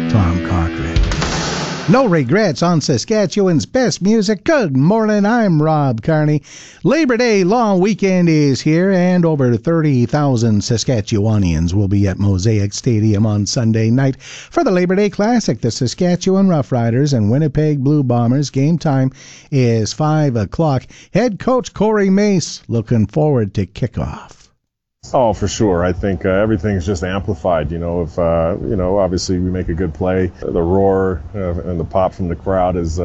Tom Cochrane. No regrets on Saskatchewan's best music. Good morning, I'm Rob Carney. Labor Day long weekend is here, and over 30,000 Saskatchewanians will be at Mosaic Stadium on Sunday night for the Labor Day Classic. The Saskatchewan Roughriders and Winnipeg Blue Bombers. Game time is 5 o'clock. Head coach Corey Mace looking forward to kickoff. Oh, for sure. I think everything's just amplified. If obviously we make a good play, the roar and the pop from the crowd is,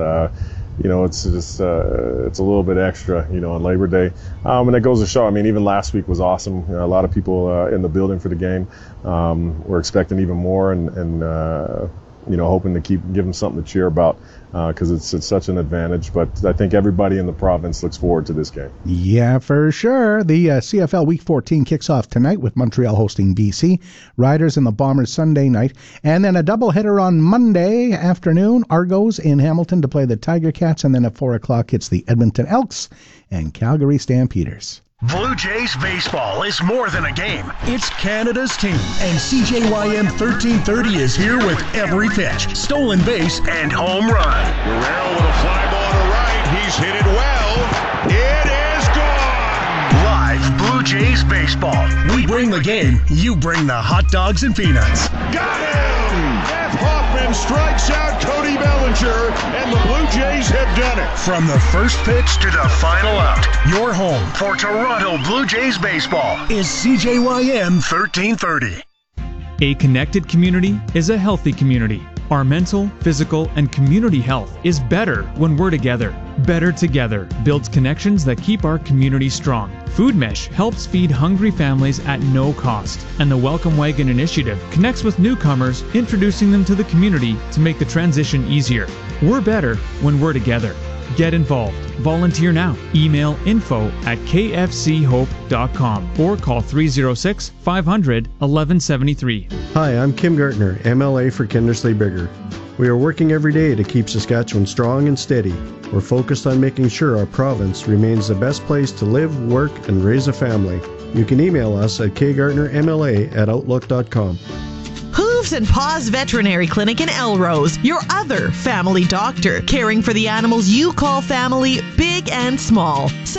it's just it's a little bit extra, on Labor Day. And it goes to show. I mean, even last week was awesome. A lot of people in the building for the game. We're expecting even more, and hoping to give them something to cheer about because it's such an advantage. But I think everybody in the province looks forward to this game. Yeah, for sure. The CFL Week 14 kicks off tonight with Montreal hosting BC, Riders and the Bombers Sunday night, and then a doubleheader on Monday afternoon. Argos in Hamilton to play the Tiger Cats, and then at 4 o'clock it's the Edmonton Elks and Calgary Stampeders. Blue Jays baseball is more than a game. It's Canada's team. And CJYM 1330 is here with every pitch, stolen base, and home run. Guerrero with a fly ball to right. He's hit it well. It is gone. Live Blue Jays baseball. We bring the game. You bring the hot dogs and peanuts. Got him! F. Hoffman strikes out Cody Bellinger, and the Blue Jays have done it. From the first pitch to the final out, your home for Toronto Blue Jays baseball is CJYM 1330. A connected community is a healthy community. Our mental, physical, and community health is better when we're together. Better Together builds connections that keep our community strong. Food Mesh helps feed hungry families at no cost, and the Welcome Wagon Initiative connects with newcomers, introducing them to the community to make the transition easier. We're better when we're together. Get involved. Volunteer now. Email info@kfchope.com or call 306-500-1173. Hi, I'm Kim Gartner, MLA for Kindersley Bigger. We are working every day to keep Saskatchewan strong and steady. We're focused on making sure our province remains the best place to live, work, and raise a family. You can email us at kgartnermla@outlook.com. Hooves and Paws Veterinary Clinic in Elrose, your other family doctor, caring for the animals you call family, big and small.